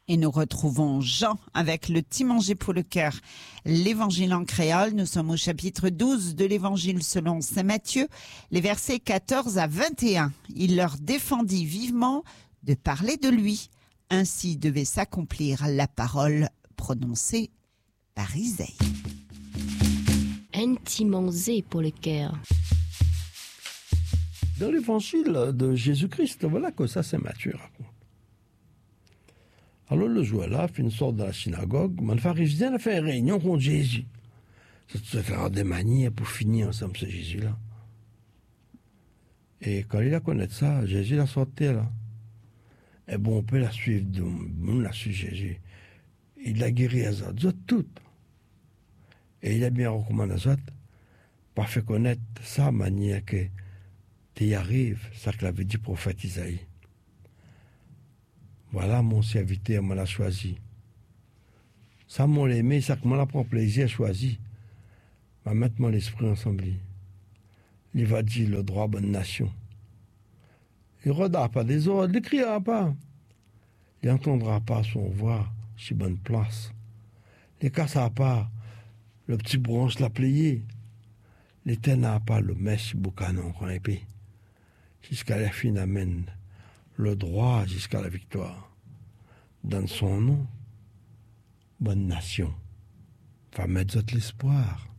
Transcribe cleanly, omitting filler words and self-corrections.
Et nous retrouvons Jean avec le petit manger pour le cœur. L'évangile en créole, nous sommes au chapitre 12 de l'évangile selon saint Matthieu, les versets 14 à 21. Il leur défendit vivement de parler de lui. Ainsi devait s'accomplir la parole prononcée par Isaïe. Un petit manger pour le cœur. Dans l'évangile de Jésus-Christ, voilà que ça c'est Matthieu raconte. Alors le jour-là, il sort de la synagogue, les pharisiens ont fait une réunion contre Jésus. C'est des manières pour finir ensemble ce Jésus-là. Et quand il a connu ça, Jésus l'a sorti là. Et bon, on peut la suivre, on l'a suivi Jésus. Il a guéri les autres toutes. Et il a bien recommandé aux autres, pour faire connaître sa manière que tu y arrives, ça que l'avait dit le prophète Isaïe. Voilà mon serviteur, moi l'a choisi. Ça, moi l'aimé, ça que moi la prend plaisir à choisir. Va mettre mon esprit ensemble. Il va dire le droit bonne nation. Il ne redira pas des ordres, il ne criera pas. Il n'entendra pas son voix si bonne place. Il ne cassera pas le petit bronze la pliée. Il n'éteindra pas le mèche boucanon qu'on épée. Jusqu'à la fin amène le droit jusqu'à la victoire. Dans son nom, bonne nation, va mettre l'espoir.